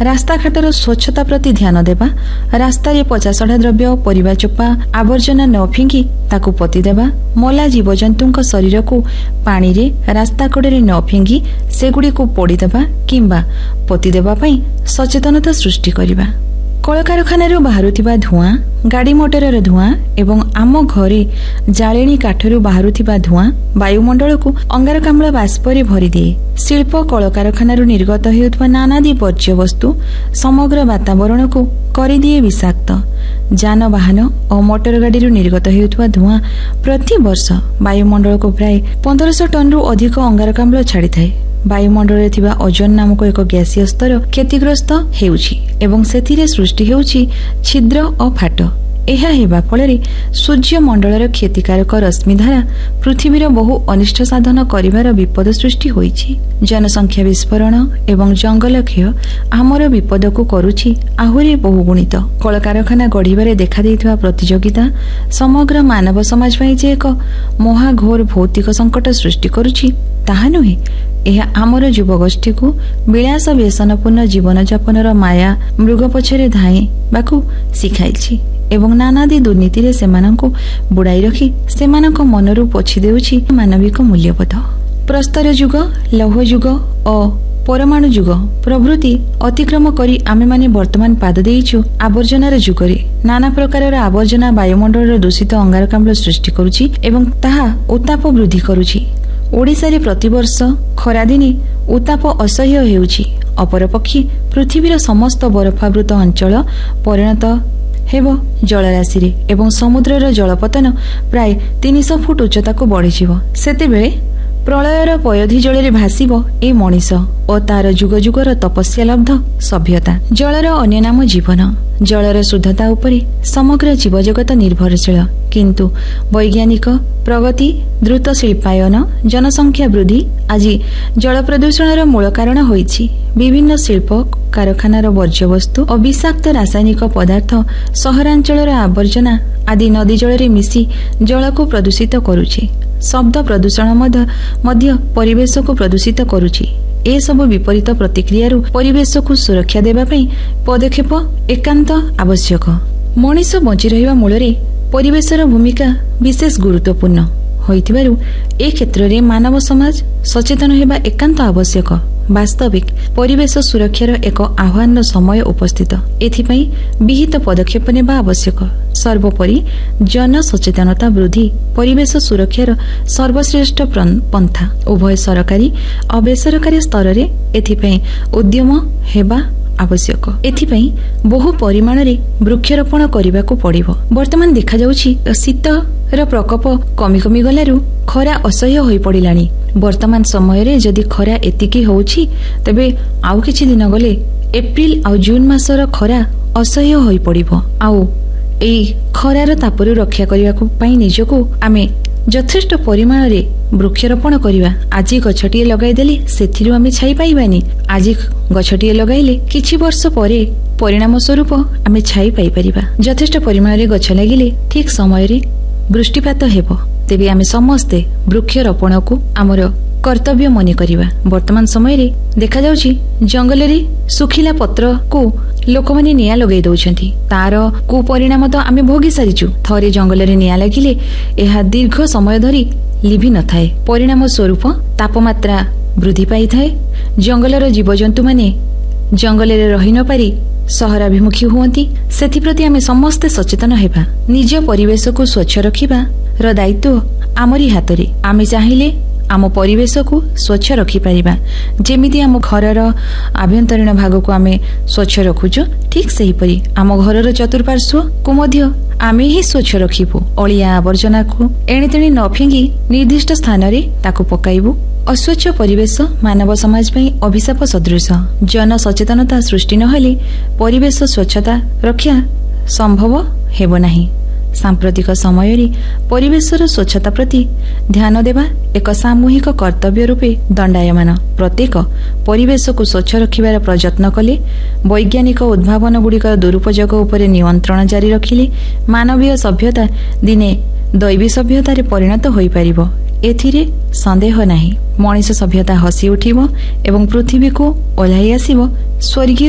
रास्ताघाटर स्वच्छता प्रति ध्यान देवा, रास्तार पचासढ़ा द्रव्य परिवा चोपा आवर्जना न फिंगी ताकू पोती देवा, मला जीवजंतुंक शरीर को पानी रे रास्ता कड़े न फिंगी सेगुड़ी को पोड़ी देवा किंबा पोती देवा पई सचेतनता सृष्टि करिबा। कलकारखाना बाहरुथिबा धुआं, गाड़ी मोटरर धुआं एवं आम घरे जाळेणी काठरू बाहरुथिबा धुआं वायुमंडल को अंगारकाम्ल बाष्परे भरी दिए। शिल्प कलकारखाना निर्गत हेउथबा नानादी वर्ज्य वस्तु समग्र वातावरण को करिदिए विषाक्त। जानवाहन और मोटर गाड़ी निर्गत हेउथबा धुआं प्रति वर्ष वायुमंडल को प्राय 1500 टन रु अधिक अंगारकाम्ल छाड़ी थाए। वायुमंडल थिबा ओजोन नामक एक गैसीय स्तर क्षतिग्रस्त हेउछि एवं सेथिरे सृष्टि हेउछि छिद्र और फाट। एहा हेबा फଳରେ सूर्य मंडलर क्षतिकारक रश्मिधारा पृथ्वीर बहु अनिष्ट साधन करिवार विपद सृष्टि होइछि। जनसंख्या विस्फोरण एवं जंगल क्षय आमर विपद को करुछि आहुरी बहुगुणित। कलकारखाना गढ़िबारे देखा देइथिबा प्रतियोगिता समग्र मानव समाज पई जे एक महाघोर भौतिक संकट सृष्टि करुछि ताहा नुहे। यह आमर युवगोष्ठी को विलास व्यसनपूर्ण जीवन जापनर माया मृग पछरे धाइबाकू शिखाइछि एवं नानादी दुर्नीति रे सेमानंको बुड़ाई रखी सेमानंक मनरू पोछि देउछि मानविक मूल्यबोध। प्रस्तर युग, लौह युग और परमाणु युग प्रभृति अतिक्रम करी आमे माने वर्तमान पाद देइछु आवर्जनार युगरे। नाना प्रकारर आवर्जना वायुमंडलर दूषित अंगारकाम्ल सृष्टि करुछि एवं ताहा उत्ताप वृद्धि करुछि। ओडिशा रे प्रतिवर्ष खरा दिने उत्ताप असह्य हेउछि। अपरपक्षी पृथ्वीर समस्त बरफावृत अंचल परिणत हेबो जलराशि रे एवं समुद्रर जलपतन प्राय 300 फुट उच्चता को बढ़िजिवो। सेतेबेले प्रलयर पयधी जल भासिब ए मनीष और तार जुग जुगर तपस्या लब्ध सभ्यता। जलर अन्य नाम जीवन। जलर शुद्धता उपरे समग्र जीवजगत निर्भरशील, किंतु वैज्ञानिक प्रगति, द्रुत शिल्पायन, जनसंख्या वृद्धि आज जल प्रदूषणर मूल कारण होइछि। विभिन्न शिल्प कारखानार वर्ज्यवस्तु और विषाक्त रासायनिक पदार्थ सहरांचलर आवर्जना आदि नदी जल मिसी जल को प्रदूषित करुछि। शब्द प्रदूषण मध्य परिवेश को प्रदूषित करुछि। ए सब विपरीत प्रतिक्रियारू परिवेश को सुरक्षा देबा पई पदक्षेप एकांत आवश्यक। मनीष बंची रहिबा मूलरे परिवेशर भूमिका विशेष गुरुत्वपूर्ण होइतिबारु ए क्षेत्र रे मानव समाज सचेतन हेबा एकांत आवश्यक। वास्तविक परिवेश सुरक्षार एक आह्वान समय उपस्थित, एथिपई विहित पदक्षेप नेबा आवश्यक। सर्वोपरि जन सचेतनता वृद्धि परिवेश सुरक्षार सर्वश्रेष्ठ पंथा। उभय सरकारी और बेसरकारी स्तर रे एथिपई उद्यम हेबा आवश्यक। एथिपई बहु परिमाण रे वृक्षरोपण करबाकू पड़िबो। वर्तमान देखा जाउछि शीतर प्रकोप कमी कमी गलारू खरा असह्य होई पड़िलानी। वर्तमान समय रे जदि खरा एतिकी होउछि तबे आउ किछि दिन गले एप्रिल आ जून मासर खरा असह्य होई पड़िबो। आउ एई खरार तापरु रक्षा करबाकू पई निजको आमे यथेष्ट परिमाण रे वृक्षरोपण करिबा। आज गछटिए लगाई देली सेथिरु आमे छाई पाइबानी। आज गछटिए लगाइले किछि वर्ष परे परिणाम स्वरूप आमे छाई पाई परिबा। यथेष्ट परिमाण रे गछ लागिले ठीक समय रे वृष्टिपात हेबो। तेबे आमे समस्ते वृक्षरोपण को आमर कर्तव्य मने करिबा। वर्तमान समय रे देखा जाउछि जंगल रे सुखिला पत्र को लोक माने निया लगै दउछंती। तार को परिणाम तो आमे भोगी सारिछु। थरे जंगल रे निया लागिले एहा दीर्घ समय धरी लिभि न थाए। परिणाम स्वरूप तापमात्रा वृद्धि पाई थाए। जंगलर जीवजंतु माने जंगल रे रहि न पारी सहराभिमुखी हुअंती। सेथिप्रति आमे समस्ते सचेतन हेबा। निज परिवेश को स्वच्छ रखिबा र दायित्व आमरी हातरे। आमे चाहिले आम परिवेश को स्वच्छ रखी पारिबा। जेमिति आम घरर आभ्यंतरीण भाग को आमे स्वच्छ रखुछु, ठीक सेही परी आम घरर चतुर्पार्श्व को मध्य आमे ही स्वच्छ रखिबु। अलिया आवर्जना को एणे तेणे न फिंगी निर्दिष्ट स्थान रे ताको पकाइबु। अस्वच्छ परिवेश मानव समाज पई अभिशाप सदृश। जन सचेतनता सृष्टि नहेले परिवेश स्वच्छता रक्षा संभव हेबो नाही। सांप्रतिक समय रे परिवेशर स्वच्छता प्रति ध्यान देवा एक सामूहिक कर्तव्य रूपे दंडायमान। प्रत्येक परिवेश को स्वच्छ रखिबार प्रयत्न कले, वैज्ञानिक उद्भावन गुड़िकर दुरुपयोग उपरे नियंत्रण जारी रखिले मानवीय सभ्यता दिने दैवी सभ्यता रे परिणत होई परिबो। एथिरे संदेह नाही। मनीष सभ्यता हसी उठिबो एवं पृथ्वी को ओल्हाई आसीबो स्वर्गीय